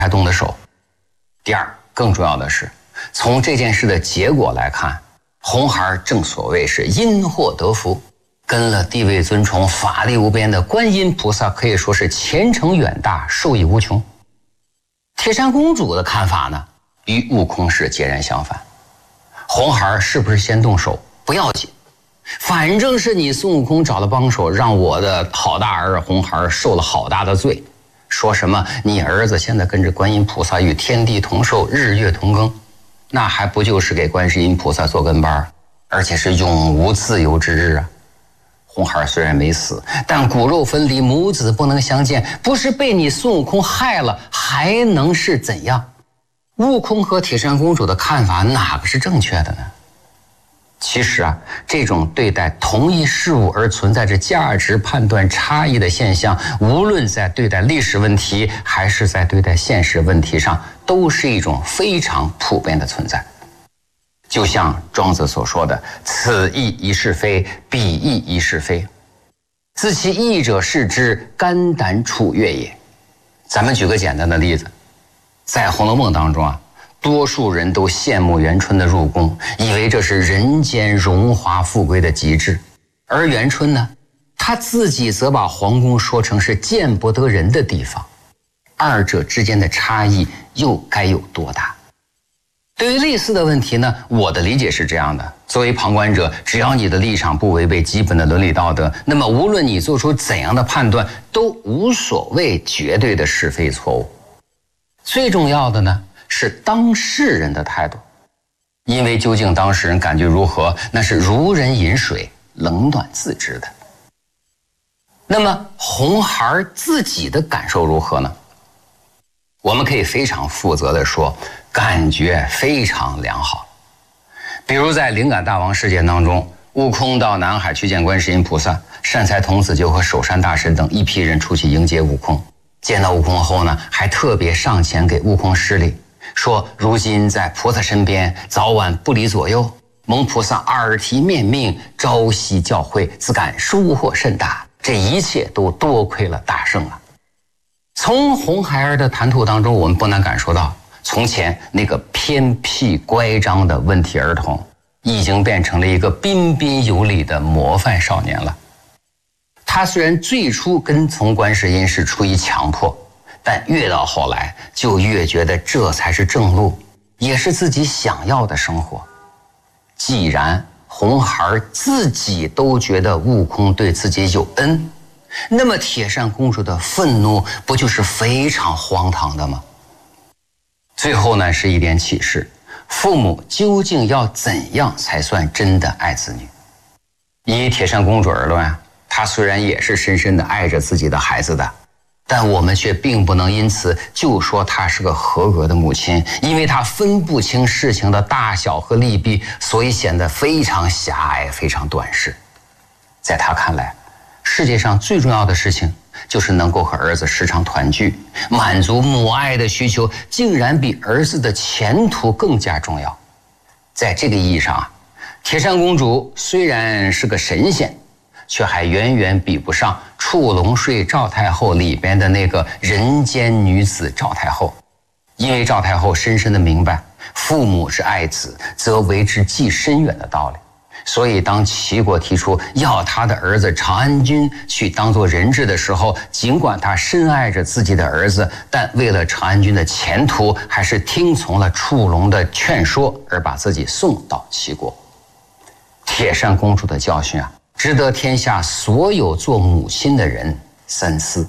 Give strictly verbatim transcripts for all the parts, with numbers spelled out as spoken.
还动的手。第二，更重要的是，从这件事的结果来看，红孩正所谓是因祸得福，跟了地位尊崇、法力无边的观音菩萨可以说是前程远大，受益无穷。铁扇公主的看法呢，与悟空是截然相反。红孩是不是先动手不要紧，反正是你孙悟空找了帮手，让我的好大儿红孩受了好大的罪。说什么你儿子现在跟着观音菩萨与天地同寿，日月同庚，那还不就是给观世音菩萨做跟班，而且是永无自由之日啊！红孩虽然没死，但骨肉分离，母子不能相见，不是被你孙悟空害了，还能是怎样？悟空和铁扇公主的看法哪个是正确的呢？其实啊，这种对待同一事物而存在着价值判断差异的现象，无论在对待历史问题还是在对待现实问题上，都是一种非常普遍的存在。就像庄子所说的“此义一是非，彼义一是非，自其义者视之，肝胆处月也”。咱们举个简单的例子，在《红楼梦》当中啊，多数人都羡慕元春的入宫，以为这是人间荣华富贵的极致。而元春呢，她自己则把皇宫说成是见不得人的地方。二者之间的差异又该有多大？对于类似的问题呢，我的理解是这样的：作为旁观者，只要你的立场不违背基本的伦理道德，那么无论你做出怎样的判断，都无所谓绝对的是非错误。最重要的呢，是当事人的态度，因为究竟当事人感觉如何，那是如人饮水，冷暖自知的。那么红孩自己的感受如何呢？我们可以非常负责地说，感觉非常良好。比如在灵感大王事件当中，悟空到南海去见观世音菩萨，善财童子就和守山大神等一批人出去迎接悟空。见到悟空后呢，还特别上前给悟空施礼，说如今在菩萨身边，早晚不离左右，蒙菩萨耳提面命，朝夕教诲，自感收获甚大，这一切都多亏了大圣啊。从红孩儿的谈吐当中，我们不难感受到，从前那个偏僻乖张的问题儿童，已经变成了一个彬彬有礼的模范少年了。他虽然最初跟从观世音是出于强迫，但越到后来就越觉得这才是正路，也是自己想要的生活。既然红孩自己都觉得悟空对自己有恩，那么铁扇公主的愤怒不就是非常荒唐的吗？最后呢，是一点启示：父母究竟要怎样才算真的爱子女？以铁扇公主而论啊，她虽然也是深深的爱着自己的孩子的，但我们却并不能因此就说她是个合格的母亲，因为她分不清事情的大小和利弊，所以显得非常狭隘，非常短视。在她看来，世界上最重要的事情就是能够和儿子时常团聚，满足母爱的需求，竟然比儿子的前途更加重要。在这个意义上啊，铁扇公主虽然是个神仙，却还远远比不上《触龙睡赵太后》里边的那个人间女子赵太后。因为赵太后深深的明白，父母是爱子，则为之计深远的道理。所以当齐国提出要他的儿子长安君去当做人质的时候，尽管他深爱着自己的儿子，但为了长安君的前途，还是听从了触龙的劝说，而把自己送到齐国。铁扇公主的教训啊，值得天下所有做母亲的人三思。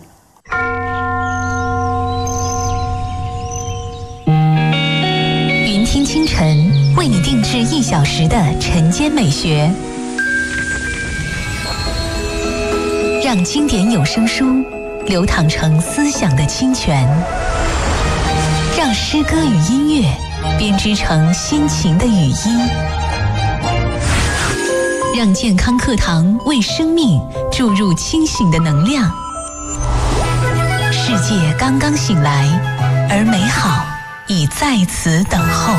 云听清晨为你定制一小时的晨间美学，让经典有声书流淌成思想的清泉，让诗歌与音乐编织成心情的语音，让健康课堂为生命注入清醒的能量。世界刚刚醒来，而美好已在此等候。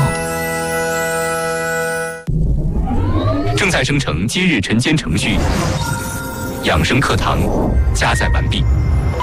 正在生成今日晨间程序，养生课堂加载完毕。